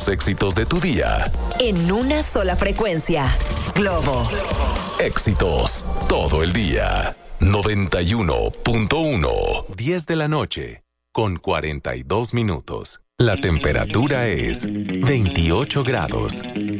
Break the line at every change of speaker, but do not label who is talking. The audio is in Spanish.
Los éxitos de tu día.
En una sola frecuencia. Globo.
Éxitos todo el día. 91.1. 10 de la noche. Con 42 minutos. La temperatura es 28 grados.